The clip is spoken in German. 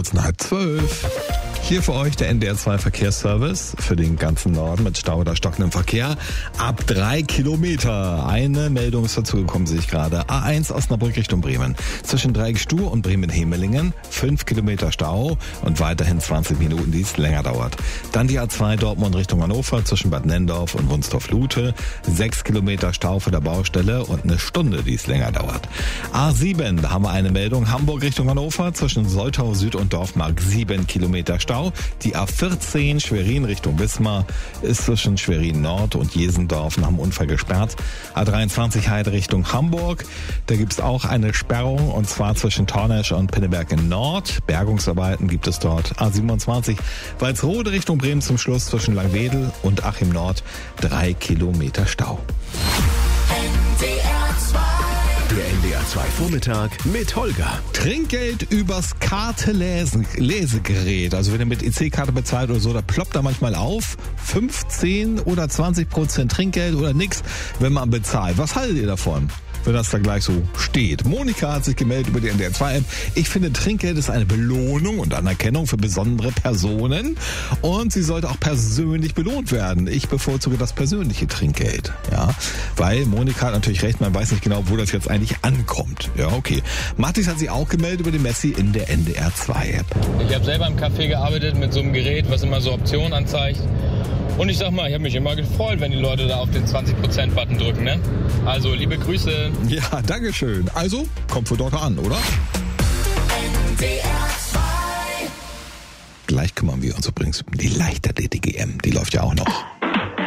kurz nach 11:30. Hier für euch der NDR 2 Verkehrsservice für den ganzen Norden mit Stau oder stockendem Verkehr. Ab 3 Kilometer. Eine Meldung ist dazugekommen, sehe ich gerade. A1 Osnabrück Richtung Bremen. Zwischen Dreieckstuhl und Bremen-Hemelingen 5 Kilometer Stau und weiterhin 20 Minuten, die es länger dauert. Dann die A2 Dortmund Richtung Hannover zwischen Bad Nendorf und Wunstorf-Lute. 6 Kilometer Stau für der Baustelle und eine Stunde, die es länger dauert. A7, da haben wir eine Meldung. Hamburg Richtung Hannover zwischen Soltau Süd und Dorfmark 7 Kilometer Stau. Die A14 Schwerin Richtung Wismar ist zwischen Schwerin Nord und Jesendorf nach dem Unfall gesperrt. A23 Heide Richtung Hamburg, da gibt es auch eine Sperrung und zwar zwischen Tornesch und Pinneberg in Nord. Bergungsarbeiten gibt es dort. A27 Walsrode Richtung Bremen zum Schluss zwischen Langwedel und Achim Nord 3 Kilometer Stau. Der NDR 2 Vormittag mit Holger. Trinkgeld übers Karte-Lesegerät. Also wenn ihr mit EC-Karte bezahlt oder so, da ploppt da manchmal auf 15 oder 20% Trinkgeld oder nix, wenn man bezahlt. Was haltet ihr davon, wenn das da gleich so steht? Monika hat sich gemeldet über die NDR 2 App. Ich finde, Trinkgeld ist eine Belohnung und Anerkennung für besondere Personen und sie sollte auch persönlich belohnt werden. Ich bevorzuge das persönliche Trinkgeld, ja, weil Monika hat natürlich recht, man weiß nicht genau, wo das jetzt eigentlich ankommt. Ja, okay. Mathis hat sich auch gemeldet über die Messi in der NDR 2 App. Ich habe selber im Café gearbeitet mit so einem Gerät, was immer so Optionen anzeigt. Und ich sag mal, ich habe mich immer gefreut, wenn die Leute da auf den 20%-Button drücken, ne? Also, liebe Grüße. Ja, dankeschön. Also, kommt für dort an, oder? NDR 2. Gleich kümmern wir uns übrigens um die Leichtathletik-EM. Die läuft ja auch noch.